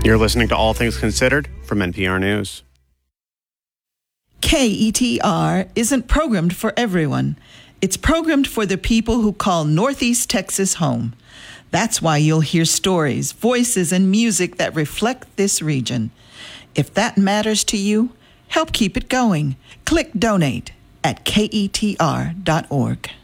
You're listening to All Things Considered from NPR News. KETR isn't programmed for everyone. It's programmed for the people who call Northeast Texas home. That's why you'll hear stories, voices, and music that reflect this region. If that matters to you, help keep it going. Click donate at ketr.org.